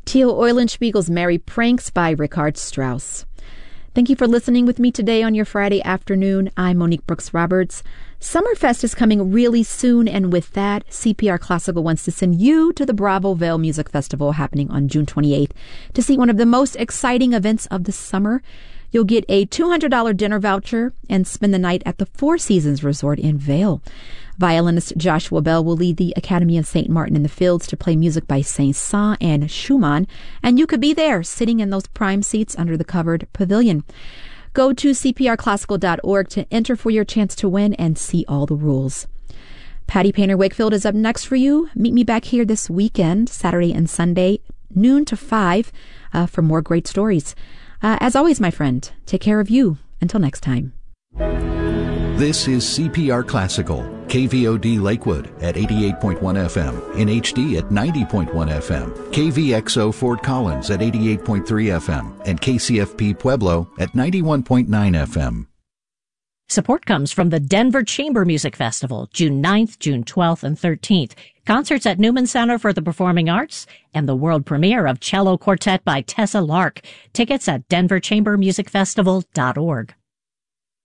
Teal Eulenspiegel's Merry Pranks by Richard Strauss. Thank you for listening with me today on your Friday afternoon. I'm Monique Brooks Roberts. Summerfest is coming really soon, and with that, CPR Classical wants to send you to the Bravo Vale Music Festival happening on June 28th to see one of the most exciting events of the summer. You'll get a $200 dinner voucher and spend the night at the Four Seasons Resort in Vail. Violinist Joshua Bell will lead the Academy of St. Martin in the Fields to play music by Saint-Saëns and Schumann, and you could be there sitting in those prime seats under the covered pavilion. Go to cprclassical.org to enter for your chance to win and see all the rules. Patty Painter Wakefield is up next for you. Meet me back here this weekend, Saturday and Sunday, noon to 5, for more great stories. As always, my friend, take care of you. Until next time. This is CPR Classical, KVOD Lakewood at 88.1 FM, in HD at 90.1 FM, KVXO Fort Collins at 88.3 FM, and KCFP Pueblo at 91.9 FM. Support comes from the Denver Chamber Music Festival, June 9th, June 12th, and 13th. Concerts at Newman Center for the Performing Arts, and the world premiere of Cello Quartet by Tessa Lark. Tickets at denverchambermusicfestival.org.